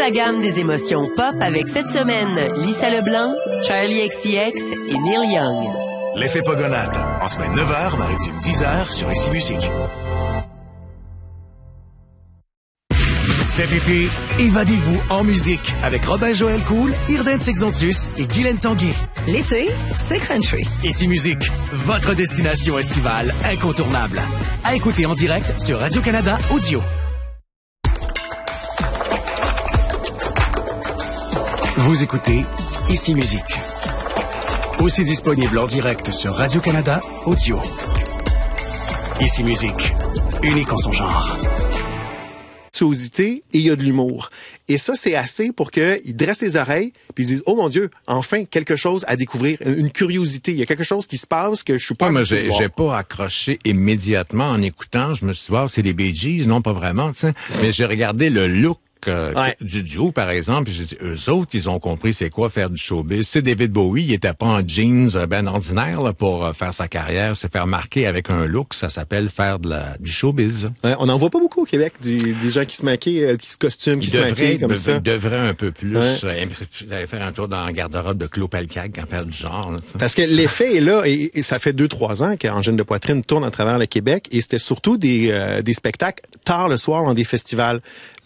la gamme des émotions pop avec cette semaine Lisa Leblanc, Charlie XCX et Neil Young. L'effet Pogonate, en semaine 9h, maritime 10h sur Ici Musique. Cet été, évadez-vous en musique avec Robin Joël Cool, Irden Sexantus et Guylaine Tanguay. L'été, c'est country. Ici Musique, votre destination estivale incontournable. À écouter en direct sur Radio-Canada Audio. Vous écoutez Ici Musique. Aussi disponible en direct sur Radio-Canada Audio. Ici Musique, unique en son genre. Et il y a de l'humour. Et ça, c'est assez pour qu'ils dressent les oreilles puis ils disent, oh mon Dieu, enfin, quelque chose à découvrir, une curiosité. Il y a quelque chose qui se passe que je suis pas... Moi, j'ai pas accroché immédiatement en écoutant. Je me suis dit, c'est les Bee Gees. Non, pas vraiment, tu sais. Mais j'ai regardé le look du duo, par exemple, j'ai dit, eux autres, ils ont compris c'est quoi faire du showbiz. C'est David Bowie, il était pas en jeans ben ordinaire là, pour faire sa carrière, se faire marquer avec un look, ça s'appelle faire du showbiz. On n'en voit pas beaucoup au Québec, des gens qui se maquillent, qui se costument, qui se maquillent comme ça. Ils devraient un peu plus aller faire un tour dans la garde-robe de Claude Pelcag quand faire du genre. Là, parce que l'effet est là, et ça fait 2-3 ans qu'Angine de Poitrine tourne à travers le Québec, et c'était surtout des spectacles tard le soir dans des festivals.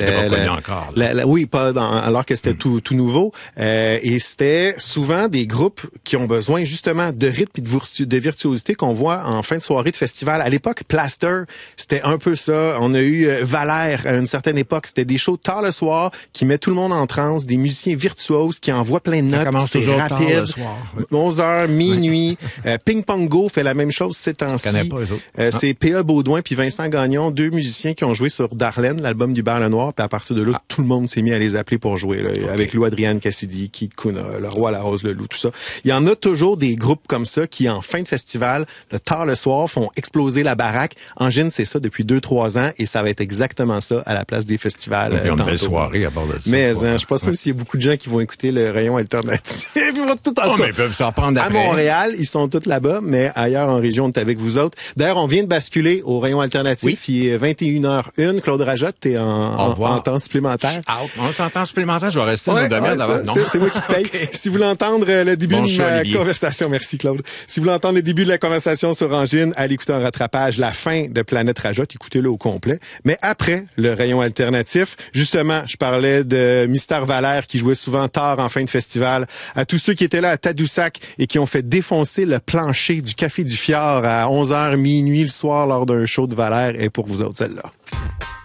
Oui, alors que c'était tout nouveau. Et c'était souvent des groupes qui ont besoin justement de rythme et de virtuosité qu'on voit en fin de soirée de festival. À l'époque, Plaster, c'était un peu ça. On a eu Valère à une certaine époque. C'était des shows tard le soir qui mettent tout le monde en transe, des musiciens virtuoses qui envoient plein de notes. C'est rapide. Tard le soir. 11h, minuit. Ping Pong Go fait la même chose ces temps-ci. Je connais pas les autres. C'est P.A. Baudouin puis Vincent Gagnon, deux musiciens qui ont joué sur Darlene, l'album du Bar Le Noir. Puis à partir de là, tout le monde s'est mis à les appeler pour jouer, là, avec Lou Adrienne Cassidy, Keith Kuna, Le Roi, La Rose, Le Loup, tout ça. Il y en a toujours des groupes comme ça qui, en fin de festival, le tard le soir, font exploser la baraque. Angine, c'est ça depuis 2-3 ans et ça va être exactement ça à la place des festivals. Il y a une belle soirée à bord de ça. Mais je suis pas sûr s'il y a beaucoup de gens qui vont écouter le rayon alternatif. Ils vont tout en tout cas, mais ils peuvent s'en prendre après. À Montréal, ils sont tous là-bas, mais ailleurs en région, on est avec vous autres. D'ailleurs, on vient de basculer au rayon alternatif. Oui. Il est 21h01. Claude Rajotte, t'es en temps supplémentaire. En temps supplémentaire, je vais rester une demi-heure d'avant. C'est moi qui te paye. Okay. Si vous voulez entendre le début de ma conversation, merci Claude. Si vous voulez entendre le début de la conversation sur Angine, allez écouter en rattrapage la fin de Planète Rajotte, écoutez-le au complet. Mais après le rayon alternatif, justement, je parlais de Mystère Valère qui jouait souvent tard en fin de festival. À tous ceux qui étaient là à Tadoussac et qui ont fait défoncer le plancher du Café du Fjord à 11h minuit le soir lors d'un show de Valère, et pour vous autres, celle-là.